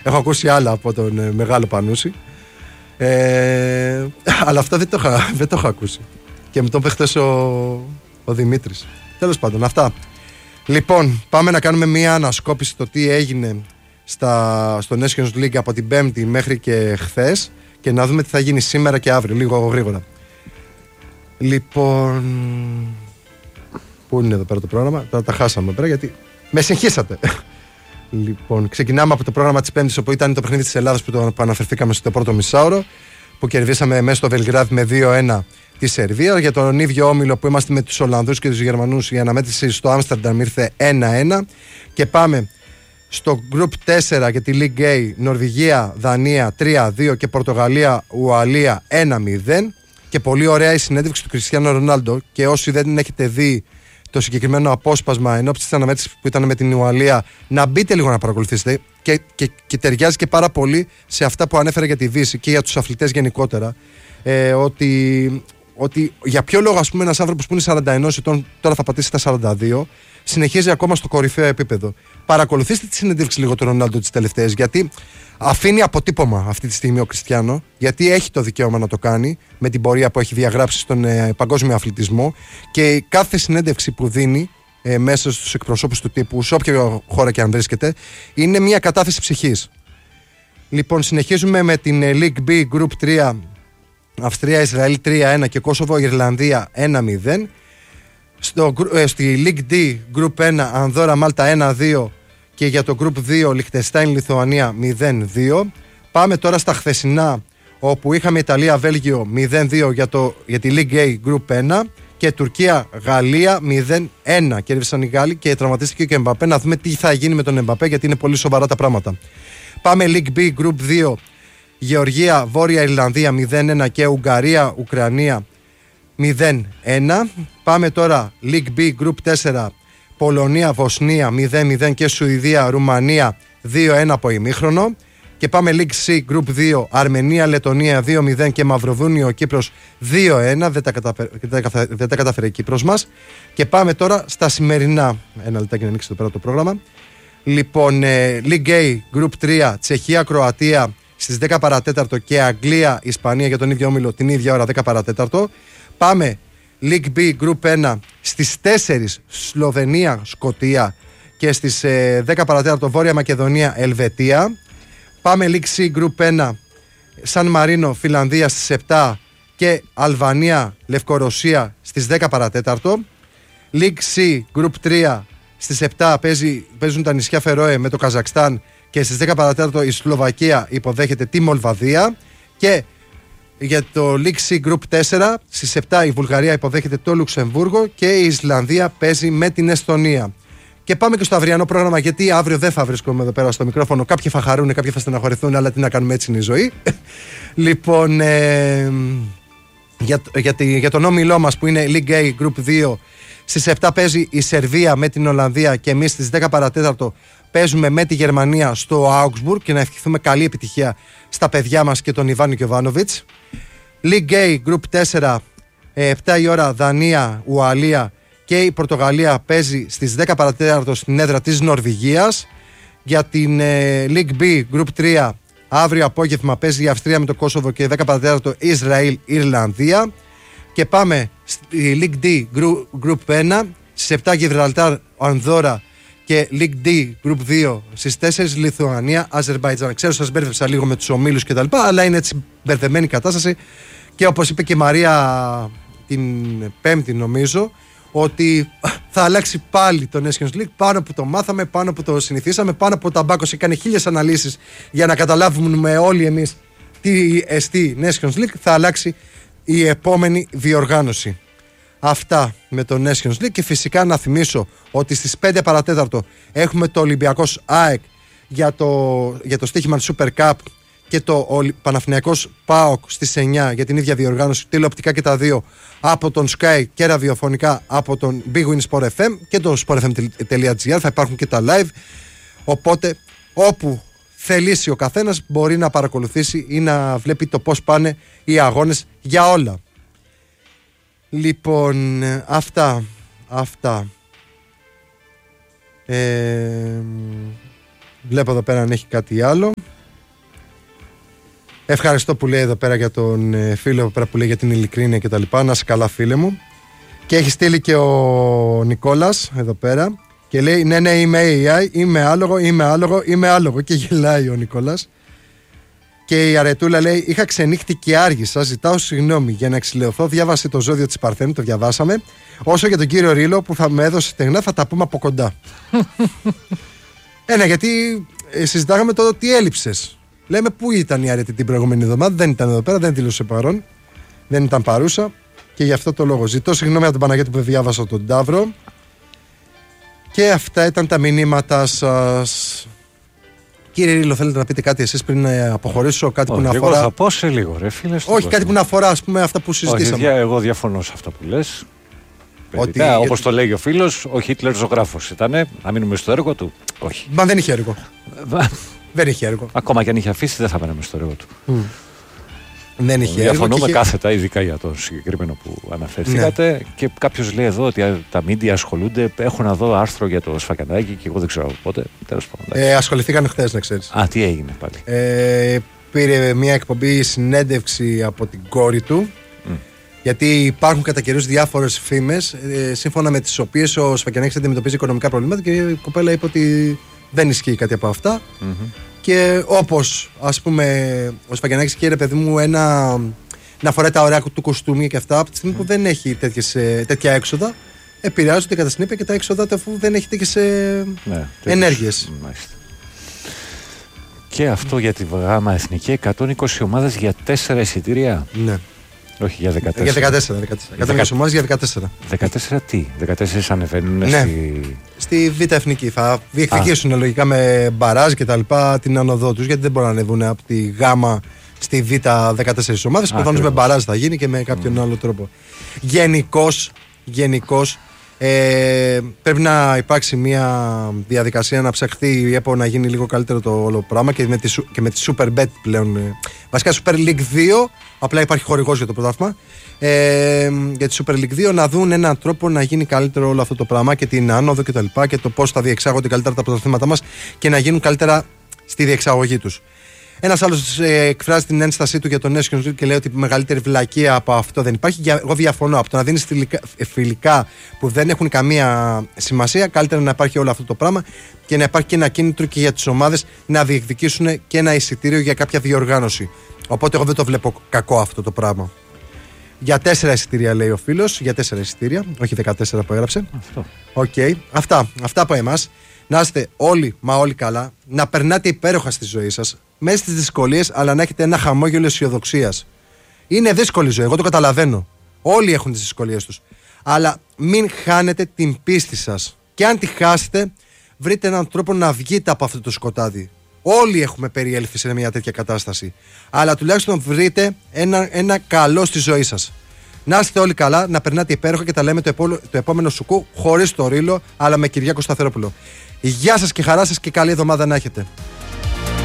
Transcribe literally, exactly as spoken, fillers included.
Έχω ακούσει άλλα από τον ε, Μεγάλο Πανούση. Ε, αλλά αυτό δεν το, είχα, δεν το είχα ακούσει. Και με τον είπε χθες ο, ο Δημήτρης. Τέλος πάντων, αυτά. Λοιπόν, πάμε να κάνουμε μία ανασκόπηση το τι έγινε στα, στο Nations League από την Πέμπτη μέχρι και χθες και να δούμε τι θα γίνει σήμερα και αύριο, λίγο γρήγορα. Λοιπόν, πού είναι εδώ πέρα το πρόγραμμα? Τώρα τα χάσαμε εδώ πέρα γιατί με συγχύσατε. Λοιπόν, ξεκινάμε από το πρόγραμμα της Πέμπτης, όπου ήταν το παιχνίδι της Ελλάδας που, το, που αναφερθήκαμε στο πρώτο μισάωρο, που κερδίσαμε μέσα στο Βελιγράδι με δύο ένα τη Σερβία. Για τον ίδιο όμιλο που είμαστε με τους Ολλανδούς και τους Γερμανούς, η αναμέτρηση στο Άμστερνταμ ήρθε ένα ένα. Και πάμε στο Group τέσσερα για τη League A, Νορβηγία, Δανία τρία δύο και Πορτογαλία, Ουαλία ένα μηδέν. Και πολύ ωραία η συνέντευξη του Κριστιάνο Ρονάλντο. Και όσοι δεν έχετε δει το συγκεκριμένο απόσπασμα εν ώψη της αναμέτρησης που ήταν με την Ουαλία, να μπείτε λίγο να παρακολουθήσετε. Και, και, και ταιριάζει και πάρα πολύ σε αυτά που ανέφερε για τη Δύση και για τους αθλητές γενικότερα. Ε, ότι, ότι για ποιο λόγο, ας πούμε, ένας άνθρωπος που είναι σαράντα ένα ετών, τώρα θα πατήσει τα σαράντα δύο, συνεχίζει ακόμα στο κορυφαίο επίπεδο. Παρακολουθήστε τη συνέντευξη λίγο του Ρονάλντο τις τελευταίες, γιατί αφήνει αποτύπωμα αυτή τη στιγμή ο Κριστιάνο, γιατί έχει το δικαίωμα να το κάνει με την πορεία που έχει διαγράψει στον ε, παγκόσμιο αθλητισμό, και κάθε συνέντευξη που δίνει ε, μέσα στους εκπροσώπους του τύπου, σε όποια χώρα και αν βρίσκεται, είναι μια κατάθεση ψυχής. Λοιπόν, συνεχίζουμε με την ε, League B Group τρία, Αυστρία-Ισραήλ τρία ένα και Κόσοβο-Ιρλανδία ένα μηδέν. Στο, ε, στη League D Group ένα, Ανδόρα-Μάλτα ένα δύο και για το Group δύο Λιχτεστάιν-Λιθουανία μηδέν δύο. Πάμε τώρα στα χθεσινά, όπου είχαμε Ιταλία-Βέλγιο μηδέν δύο για, το, για τη League A Group ένα και Τουρκία-Γαλλία μηδέν ένα. Κέρδισαν οι Γάλλοι και τραυματίστηκε και ο Εμπαπέ. Να δούμε τι θα γίνει με τον Εμπαπέ, γιατί είναι πολύ σοβαρά τα πράγματα. Πάμε League B Group δύο, Γεωργία-Βόρεια Ιρλανδία μηδέν ένα και Ουγγαρία-Ουκρανία μηδέν ένα. Πάμε τώρα League B Group τέσσερα, Πολωνία-Βοσνία μηδέν μηδέν και Σουηδία-Ρουμανία δύο ένα από ημίχρονο. Και πάμε League C Group δύο, Αρμενία-Λετωνία δύο μηδέν και Μαυροβούνιο-Κύπρος δύο ένα. Δεν τα, καταφε... δεν τα καταφέρει η Κύπρος μας. Και πάμε τώρα στα σημερινά. Ένα λεπτάκι να ανοίξει εδώ πέρα το πρόγραμμα. Λοιπόν, ε, League A Group τρία, Τσεχία-Κροατία στις δέκα παρατέταρτο και Αγγλία-Ισπανία για τον ίδιο όμιλο την ίδια ώρα δέκα παρατέταρτο. Πάμε League B Group ένα στις τέσσερις, Σλοβενία-Σκωτία και στις ε, δέκα παρατέταρτο Βόρεια Μακεδονία-Ελβετία. Πάμε League C Group ένα, Σαν Μαρίνο Φιλανδία στις επτά και Αλβανία-Λευκορωσία στις δέκα παρατέταρτο. League C Group τρία στις επτά παίζει, παίζουν τα νησιά Φερόε με το Καζακστάν και στις δέκα παρατέταρτο η Σλοβακία υποδέχεται τη Μολδαβία. Και για το League C Group τέσσερα στις επτά η Βουλγαρία υποδέχεται το Λουξεμβούργο και η Ισλανδία παίζει με την Εσθονία. Και πάμε και στο αυριανό πρόγραμμα, γιατί αύριο δεν θα βρίσκομαι εδώ πέρα στο μικρόφωνο. Κάποιοι θα χαρούν, κάποιοι θα στεναχωρηθούν, αλλά τι να κάνουμε, έτσι είναι η ζωή. Λοιπόν, ε, για, για, τη, για τον όμιλό μας που είναι League A Group δύο, στις επτά παίζει η Σερβία με την Ολλανδία και εμείς στις δέκα παρατέταρτο παίζουμε με τη Γερμανία στο Augsburg, και να ευχηθούμε καλή επιτυχία στα παιδιά μας και τον Ιβάν Κιοβάνοβιτς. League A Group τέσσερα, επτά η ώρα Δανία, Ουαλία και η Πορτογαλία παίζει στις δέκα παρατέταρτο στην έδρα της Νορβηγίας. Για την ε, League B Group τρία αύριο απόγευμα παίζει η Αυστρία με το Κόσοβο και δέκα παρατέταρτο Ισραήλ Ιρλανδία. Και πάμε στη League D Group ένα στις επτά Γιβραλτάρ Ανδόρα και League D Group δύο στις τέσσερις Λιθουανία Αζερμπαϊτζάν. Ξέρω σας μπέρδεψα λίγο με τους ομίλους και τα λοιπά, αλλά είναι έτσι μπερδεμένη η κατάσταση. Και όπως είπε και η Μαρία την Πέμπτη, νομίζω, ότι θα αλλάξει πάλι το Nations League, πάνω που το μάθαμε, πάνω που το συνηθίσαμε, πάνω που ο Ταμπάκος έκανε χίλιες αναλύσεις για να καταλάβουμε όλοι εμείς τι εστί Nations League. Θα αλλάξει η επόμενη διοργάνωση. Αυτά με το Nations League. Και φυσικά να θυμίσω ότι στις πέντε παρατέταρτο έχουμε το Ολυμπιακός ΑΕΚ για το, για το στοίχημα του Super Cup και το Παναθηναϊκός ΠΑΟΚ στις εννιά για την ίδια διοργάνωση, τηλεοπτικά και τα δύο από τον Sky και ραδιοφωνικά από τον Big Win Sport εφ εμ και το sportfm.gr. Θα υπάρχουν και τα live, οπότε όπου θελήσει ο καθένας μπορεί να παρακολουθήσει ή να βλέπει το πώς πάνε οι αγώνες για όλα. Λοιπόν, αυτά αυτά ε, βλέπω εδώ πέρα αν έχει κάτι άλλο. Ευχαριστώ που λέει εδώ πέρα για τον ε, φίλο εδώ πέρα που λέει για την ειλικρίνεια κτλ. Να είσαι καλά, φίλε μου. Και έχει στείλει και ο Νικόλας εδώ πέρα και λέει: ναι, ναι, είμαι έι άι, είμαι άλογο, είμαι άλογο, είμαι άλογο. Και γελάει ο Νικόλας. Και η Αρετούλα λέει: είχα ξενύχτη και άργησα. Ζητάω συγγνώμη για να εξηλαιωθώ. Διάβασε το ζώδιο της Παρθένου, το διαβάσαμε. Όσο για τον κύριο Ρήλο που θα με έδωσε στεγνά, θα τα πούμε από κοντά. Ένα, γιατί ε, συζητάγαμε τότε ότι έλειψες. Λέμε πού ήταν η Αρετή την προηγούμενη εβδομάδα. Δεν ήταν εδώ πέρα, δεν δήλωσε παρόν. Δεν ήταν παρούσα. Και γι' αυτό το λόγο ζητώ συγγνώμη από τον Παναγιώτη που διάβασα τον Ταύρο. Και αυτά ήταν τα μηνύματα σας. Κύριε Ρήλο, θέλετε να πείτε κάτι εσείς πριν αποχωρήσω, κάτι Όχι, που να εγώ αφορά. θα πω σε λίγο, ρε φίλε. Όχι, κάτι που να αφορά, ας πούμε, αυτά που συζητήσαμε. Όχι, εγώ διαφωνώ σε αυτά που λες. Ότι... Όπως το λέει ο φίλος, ο Χίτλερ ζωγράφος ήτανε. Να μείνουμε στο έργο του. Όχι. Μα δεν είχε έργο. δεν είχε έργο. Ακόμα και αν είχε αφήσει, δεν θα μέναμε στο έργο του. Mm. Δεν είχε έργο. Διαφωνούμε είχε... κάθετα, ειδικά για το συγκεκριμένο που αναφερθήκατε. Ναι. Και κάποιος λέει εδώ ότι τα μίντια ασχολούνται. Έχω να δω άρθρο για το Σφακιανάκι και εγώ δεν ξέρω πότε. Τέλος πάντων. Ε, ασχοληθήκαν χθες, να ξέρεις. Α, τι έγινε πάλι. Ε, πήρε μια εκπομπή συνέντευξη από την κόρη του. Mm. Γιατί υπάρχουν κατά καιρούς διάφορες φήμες, ε, σύμφωνα με τις οποίες ο Σφακιανάκης αντιμετωπίζει οικονομικά προβλήματα και η κοπέλα είπε ότι δεν ισχύει κάτι από αυτά. Mm-hmm. Και όπως, ας πούμε, ο Σφακιανάκης και ρε παιδί μου ένα, να φοράει τα ωραία του κοστούμια και αυτά, από τη στιγμή mm. που δεν έχει τέτοιες, τέτοια έξοδα, επηρεάζονται κατά συνέπεια και τα έξοδα του αφού δεν έχει τέτοιες ναι, ενέργειες. Μάλιστα. Και αυτό για τη ΓΑΜΑ Εθνική, εκατόν είκοσι ομάδες για τέσσερα εισιτήρια. Ναι. Όχι για δεκατέσσερα. Για δεκατέσσερα. δεκατέσσερα. εκατόν είκοσι ομάδες για δεκατέσσερα. δεκατέσσερα τι, δεκατέσσερα ανεβαίνουν ναι. στη... στη Β' Εθνική. Θα διεκδικήσουν λογικά με μπαράζ και τα λοιπά την ανωδό τους, γιατί δεν μπορούν να ανεβούν από τη ΓΑΜΑ στη Β' δεκατέσσερις ομάδες. Προφανώς με μπαράζ θα γίνει και με κάποιον mm. άλλο τρόπο. Γενικώς, γενικώς ε, πρέπει να υπάρξει μια διαδικασία να ψαχθεί η ΕΠΟ να γίνει λίγο καλύτερο το όλο πράγμα και με τη, και με τη Super Bet πλέον. Ε, βασικά Super League δύο, απλά υπάρχει χορηγός για το πρωτάθλημα. Ε, για τη Super League δύο να δουν έναν τρόπο να γίνει καλύτερο όλο αυτό το πράγμα και την άνοδο και τα λοιπά και το πώς θα διεξάγονται καλύτερα τα πρωταθλήματα μας και να γίνουν καλύτερα στη διεξαγωγή τους. Ένας άλλος ε, εκφράζει την ένστασή του για το Nations League και λέει ότι μεγαλύτερη βλακεία από αυτό δεν υπάρχει. Εγώ διαφωνώ. Από το να δίνεις φιλικά, φιλικά που δεν έχουν καμία σημασία, καλύτερα να υπάρχει όλο αυτό το πράγμα και να υπάρχει και ένα κίνητρο και για τις ομάδες να διεκδικήσουν και ένα εισιτήριο για κάποια διοργάνωση. Οπότε εγώ δεν το βλέπω κακό αυτό το πράγμα. Για τέσσερα εισιτήρια λέει ο φίλος, για τέσσερα εισιτήρια, όχι δεκατέσσερα που έγραψε. Αυτό. Okay. Αυτά, αυτά από εμάς. Να είστε όλοι, μα όλοι καλά, να περνάτε υπέροχα στη ζωή σας, μέσα στις δυσκολίες, αλλά να έχετε ένα χαμόγελο αισιοδοξίας. Είναι δύσκολη ζωή, εγώ το καταλαβαίνω. Όλοι έχουν τις δυσκολίες τους. Αλλά μην χάνετε την πίστη σας. Και αν τη χάσετε, βρείτε έναν τρόπο να βγείτε από αυτό το σκοτάδι. Όλοι έχουμε περιέλθει σε μια τέτοια κατάσταση. Αλλά τουλάχιστον βρείτε ένα, ένα καλό στη ζωή σας. Να είστε όλοι καλά, να περνάτε υπέροχα και τα λέμε το, επό, το επόμενο σουκού χωρίς το Ρήλο, αλλά με Κυριάκο Σταθερόπουλο. Γεια σας και χαρά σας και καλή εβδομάδα να έχετε.